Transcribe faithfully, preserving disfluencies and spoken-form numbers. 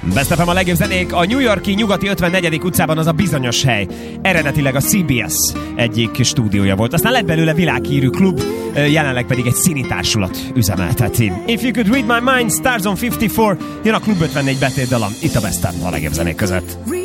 Best ef em a legjobb zenék. A New York-i nyugati ötvennegyedik utcában az a bizonyos hely. Eredetileg a cé bé es egyik stúdiója volt. Aztán lett belőle világhírű klub, jelenleg pedig egy színitársulat üzemelteti. If You Could Read My Mind, Stars on ötvennégy, jön a Klub ötvennégy betétdalom. Itt a Best ef a legjobb zenék között.